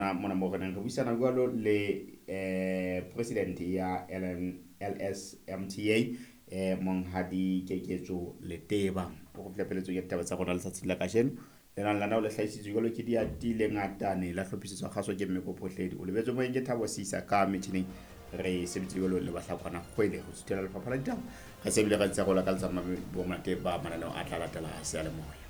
mona mo re buisana jwalo le president ya LSMTA monghadi Keketso Leteba o go flepeletso ke taba tsa rona letsatsi la kasheno le nang lana o le hlaisitswe jwalo ke diatile ngatane la hlophisitswa kgaso ke mmeko phohledi o lebetse mo ke Thabo Sisa ka metšhineng re sebetsa jwalo le bahlakwana kgwele go tsitela lefapha la ditaba ga se bile ga tsa go la ka letsa bo monate ba mananeo a tla latela a se a le moya.